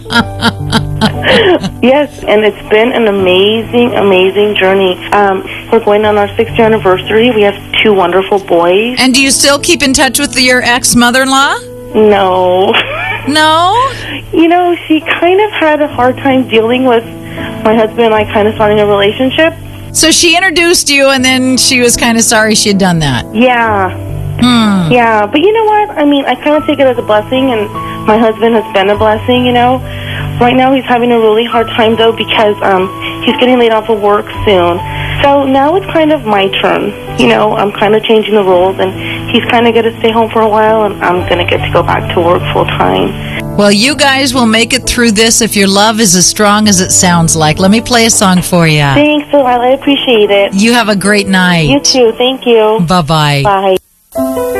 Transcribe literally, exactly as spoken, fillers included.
Yes, and it's been an amazing, amazing journey. Um, we're going on our sixth year anniversary. We have two wonderful boys. And do you still keep in touch with your ex-mother-in-law? No. No? You know, she kind of had a hard time dealing with my husband and I kind of starting a relationship. So she introduced you, and then she was kind of sorry she had done that. Yeah. Hmm. Yeah, but you know what? I mean, I kind of take it as a blessing, and my husband has been a blessing, you know. Right now he's having a really hard time, though, because um, he's getting laid off of work soon. So now it's kind of my turn. You know, I'm kind of changing the rules, and he's kind of going to stay home for a while, and I'm going to get to go back to work full time. Well, you guys will make it through this if your love is as strong as it sounds like. Let me play a song for you. Thanks, Delilah. I appreciate it. You have a great night. You too. Thank you. Bye-bye. Bye.